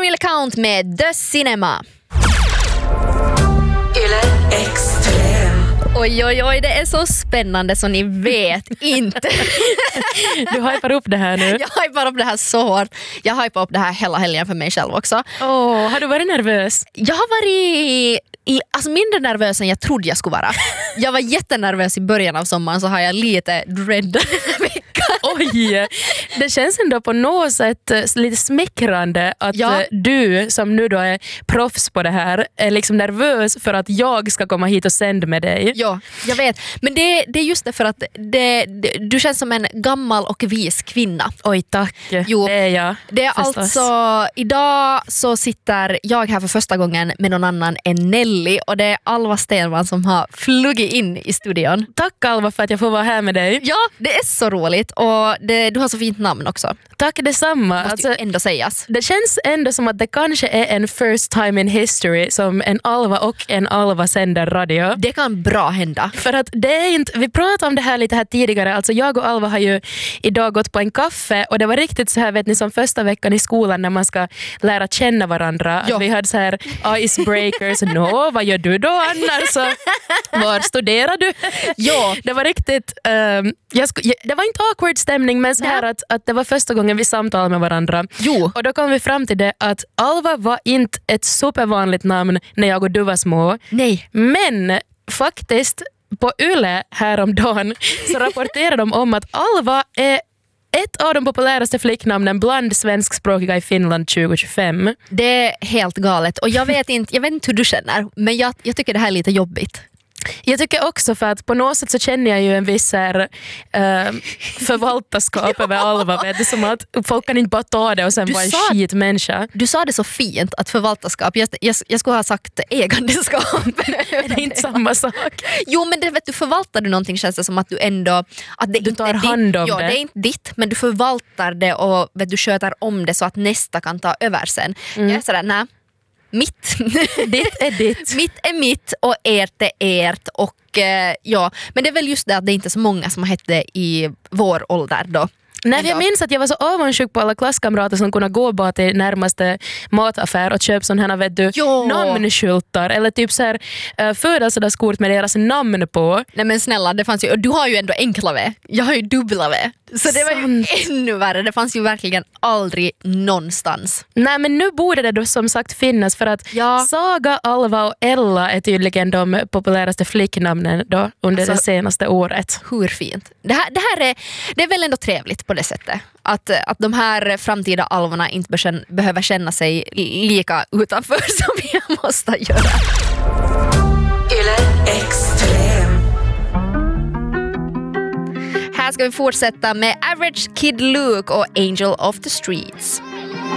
Camilla Count med The Cinema. Yle Extrem. Oj, det är så spännande så ni vet inte. Du hypar upp det här nu. Jag hypar upp det här så hårt. Jag hypar upp det här hela helgen för mig själv också. Har du varit nervös? Jag har varit alltså mindre nervös än jag trodde jag skulle vara. Jag var jättenervös i början av sommaren, så har jag lite dread den här veckan. Oj, det känns ändå på något sätt lite smäckrande att du som nu då är proffs på det här är liksom nervös för att jag ska komma hit och sända med dig. Ja, jag vet. Men det är just det, för att du känns som en gammal och vis kvinna. Oj, tack. Jo, det är jag. Det är förstås. alltså, idag så sitter jag här för första gången med någon annan än Nelly, och det är Alva Stenman som har flugit in i studion. Tack Alva för att jag får vara här med dig. Ja, det är så roligt, och du har så fint namn också. Tack detsamma. Måste ju ändå sägas. Det känns ändå som att det kanske är en first time in history som en Alva och en Alva sänder radio. Det kan bra hända. För att det är inte, vi pratade om det här lite här tidigare, alltså jag och Alva har ju idag gått på en kaffe, och det var riktigt så här, vet ni, som första veckan i skolan när man ska lära känna varandra. Att vi hade så här icebreakers. Vad gör du då annars? Så, var studerar du? Ja. Det var riktigt, det var inte awkward stämning, men så här att det var första gången vi samtalade med varandra. Jo. Och då kom vi fram till det att Alva var inte ett supervanligt namn när jag och du var små. Nej. Men faktiskt på Yle häromdagen så rapporterade de om att Alva är ett av de populäraste flicknamnen bland svenskspråkiga i Finland 2025. Det är helt galet, och jag vet inte hur du känner, men jag tycker det här är lite jobbigt. Jag tycker också, för att på något sätt så känner jag ju en viss förvaltarskap över Alva. Vet du, som att folk kan inte bara ta det och sen vara en skitmänniska. Du sa det så fint, att förvaltarskap. Jag skulle ha sagt ägandeskap. Är det inte samma sak? Jo, men det, vet du, förvaltar du någonting, känns det som att du ändå... Att det du tar hand om det. Ja, det är inte ditt, men du förvaltar det och du sköter om det så att nästa kan ta över sen. Jag är sådär, nej. Mitt. Ditt är ditt. Mitt är mitt och ert är ert. Och men det är väl just det att det inte är så många som har hett det i vår ålder då. Nej, jag minns att jag var så avundsjuk på alla klasskamrater som kunde gå bara till närmaste mataffär och köpa sådana här, vet du, namnskyltar eller typ så här födelsedagskort med deras namn på. Nej men snälla, det fanns ju, och du har ju ändå enkla V. Jag har ju dubbla V. Så det var ju ännu värre. Det fanns ju verkligen aldrig någonstans. Nej, men nu borde det då som sagt finnas, för att Saga, Alva och Ella är tydligen de populäraste flicknamnen då under det senaste året. Hur fint. Det är väl ändå trevligt på det sättet. Att de här framtida alvarna inte behöver känna sig lika utanför som jag måste göra. Yle Extrem. Här ska vi fortsätta med Average Kid Luke och Angel of the Streets.